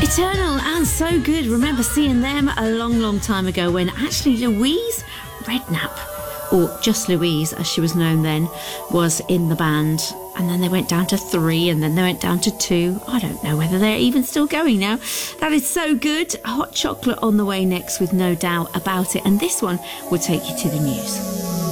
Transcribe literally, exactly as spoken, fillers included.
Eternal and So Good. Remember seeing them a long, long time ago when actually Louise Redknapp, or just Louise as she was known then, was in the band. And then they went down to three, and then they went down to two. I don't know whether they're even still going now. That is So Good. Hot Chocolate on the way next with No Doubt About It. And this one will take you to the news.